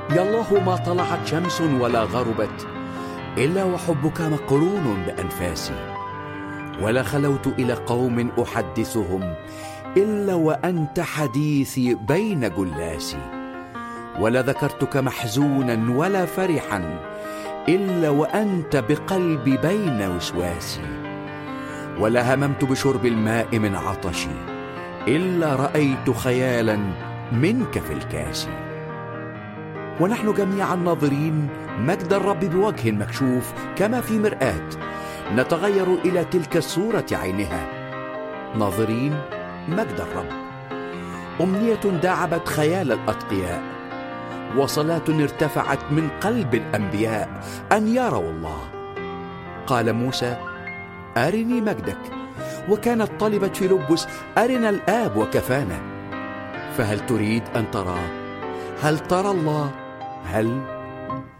يا الله ما طلعت شمس ولا غربت إلا وحبك مقرون بأنفاسي، ولا خلوت إلى قوم أحدثهم إلا وأنت حديثي بين جلاسي، ولا ذكرتك محزونا ولا فرحا إلا وأنت بقلبي بين وسواسي، ولا هممت بشرب الماء من عطشي إلا رأيت خيالا منك في الكاس. ونحن جميعا ناظرين مجد الرب بوجه مكشوف كما في مرآة، نتغير إلى تلك الصورة عينها، ناظرين مجد الرب. أمنية داعبت خيال الأتقياء، وصلاة ارتفعت من قلب الأنبياء أن يروا الله. قال موسى: أرني مجدك، وكانت طلبت فيلبس: أرنا الآب وكفانا. فهل تريد أن تراه؟ هل ترى الله؟ هل